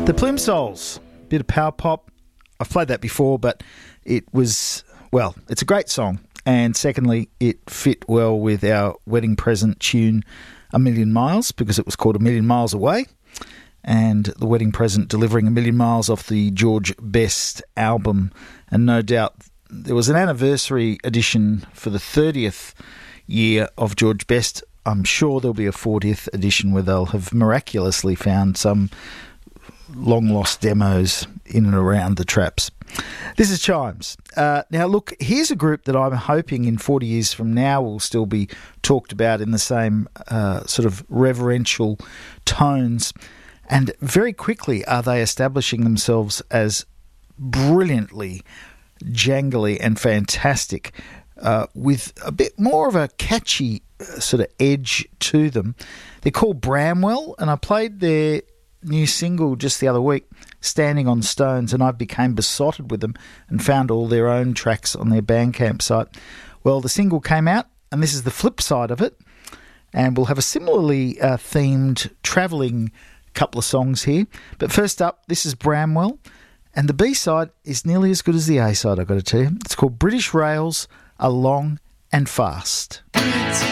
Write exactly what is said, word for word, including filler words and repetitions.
The Plimsolls, bit of power pop. I've played that before, but it was, well, it's a great song. And secondly, it fit well with our wedding present tune, A Million Miles, because it was called A Million Miles Away. And the wedding present delivering a million miles off the George Best album. And no doubt there was an anniversary edition for the thirtieth year of George Best. I'm sure there'll be a fortieth edition where they'll have miraculously found some long-lost demos in and around the traps. This is Chimes. Uh, now, look, here's a group that I'm hoping in forty years from now will still be talked about in the same uh, sort of reverential tones. And very quickly are they establishing themselves as brilliantly jangly and fantastic, uh, with a bit more of a catchy uh, sort of edge to them. They're called Bramwell, and I played their new single just the other week, Standing on Stones, and I became besotted with them and found all their own tracks on their Bandcamp site. Well, the single came out, and this is the flip side of it, and we'll have a similarly uh, themed travelling couple of songs here. But first up, this is Bramwell, and the B-side is nearly as good as the A-side, I've got to tell you. It's called British Rails Are Long and Fast.